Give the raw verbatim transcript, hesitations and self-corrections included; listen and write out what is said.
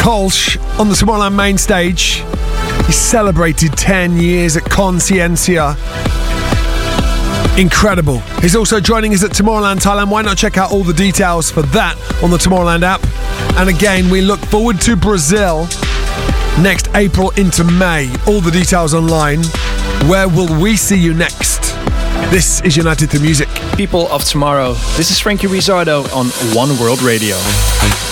Kolsch on the Tomorrowland main stage. He celebrated ten years at Consciencia. Incredible. He's also joining us at Tomorrowland Thailand. Why not check out all the details for that on the Tomorrowland app? And again, we look forward to Brazil next April into May. All the details online. Where will we see you next? This is United Through Music. People of Tomorrow. This is Frankie Rizzardo on One World Radio.